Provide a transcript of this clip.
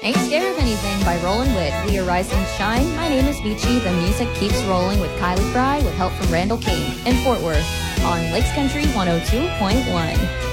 Ain't Scared of Anything by Rollin' Wit. We are Rise and Shine. My name is Beachy. The music keeps rolling with Kylie Fry with help from Randall King in Fort Worth on Lakes Country 102.1.